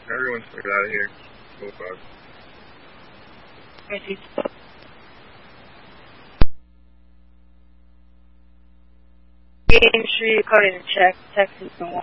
Everyone's get out of here. So far. Game sure you code in check, text is